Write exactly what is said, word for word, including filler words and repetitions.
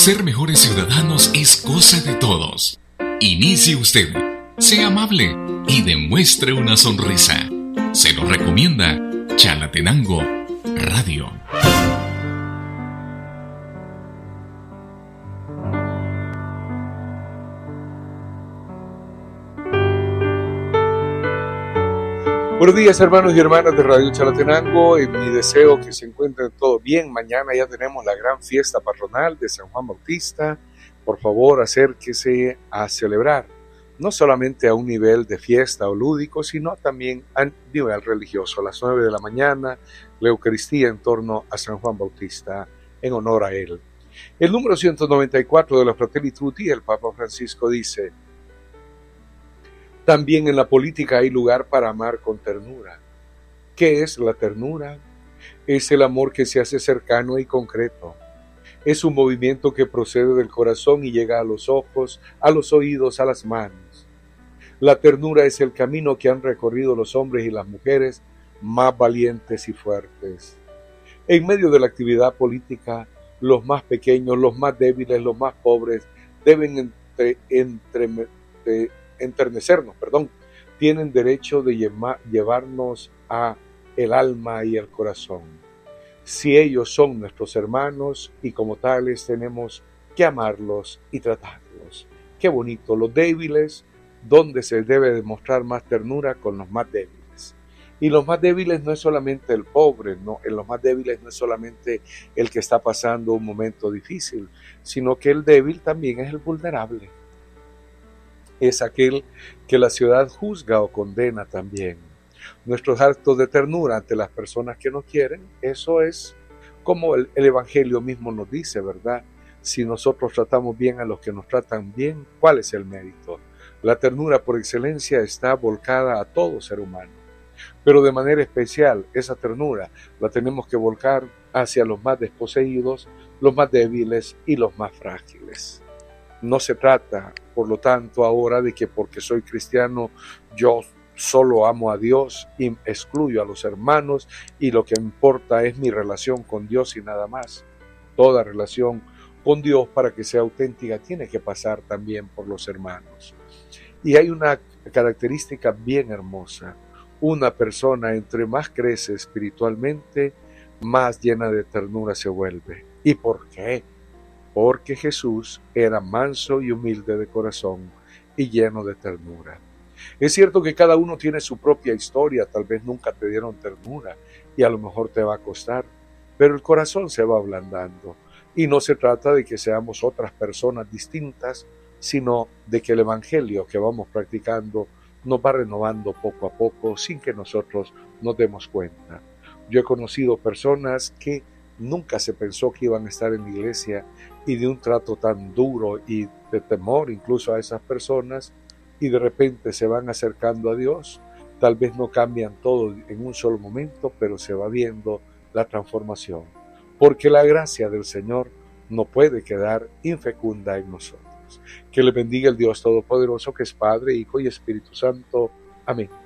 Ser mejores ciudadanos es cosa de todos. Inicie usted, sea amable y demuestre una sonrisa. Se lo recomienda Chalatenango Radio. Buenos días, hermanos y hermanas de Radio Chalatenango. En mi deseo que se encuentren todo bien. Mañana ya tenemos la gran fiesta patronal de San Juan Bautista. Por favor, acérquese a celebrar, no solamente a un nivel de fiesta o lúdico, sino también a nivel religioso. A las nueve de la mañana, la Eucaristía en torno a San Juan Bautista, en honor a él. El número ciento noventa y cuatro de la Fratelli Tutti, el Papa Francisco dice: también en la política hay lugar para amar con ternura. ¿Qué es la ternura? Es el amor que se hace cercano y concreto. Es un movimiento que procede del corazón y llega a los ojos, a los oídos, a las manos. La ternura es el camino que han recorrido los hombres y las mujeres más valientes y fuertes. En medio de la actividad política, los más pequeños, los más débiles, los más pobres deben entre, entre, entre enternecernos, perdón, tienen derecho de lleva, llevarnos a el alma y el corazón. Si ellos son nuestros hermanos y como tales tenemos que amarlos y tratarlos. Qué bonito, los débiles, donde se debe demostrar más ternura con los más débiles. Y los más débiles no es solamente el pobre, no, en los más débiles no es solamente el que está pasando un momento difícil, sino que el débil también es el vulnerable. Es aquel que la ciudad juzga o condena también. Nuestros actos de ternura ante las personas que nos quieren, eso es como el, el Evangelio mismo nos dice, ¿verdad? Si nosotros tratamos bien a los que nos tratan bien, ¿cuál es el mérito? La ternura por excelencia está volcada a todo ser humano. Pero de manera especial, esa ternura la tenemos que volcar hacia los más desposeídos, los más débiles y los más frágiles. No se trata, por lo tanto, ahora de que porque soy cristiano yo solo amo a Dios y excluyo a los hermanos y lo que importa es mi relación con Dios y nada más. Toda relación con Dios, para que sea auténtica, tiene que pasar también por los hermanos. Y hay una característica bien hermosa. Una persona entre más crece espiritualmente, más llena de ternura se vuelve. ¿Y por qué? Porque Jesús era manso y humilde de corazón y lleno de ternura. Es cierto que cada uno tiene su propia historia, tal vez nunca te dieron ternura y a lo mejor te va a costar, pero el corazón se va ablandando y no se trata de que seamos otras personas distintas, sino de que el evangelio que vamos practicando nos va renovando poco a poco sin que nosotros nos demos cuenta. Yo he conocido personas que nunca se pensó que iban a estar en la iglesia y de un trato tan duro y de temor incluso a esas personas, y de repente se van acercando a Dios. Tal vez no cambian todo en un solo momento, pero se va viendo la transformación, porque la gracia del Señor no puede quedar infecunda en nosotros. Que le bendiga el Dios Todopoderoso, que es Padre, Hijo y Espíritu Santo. Amén.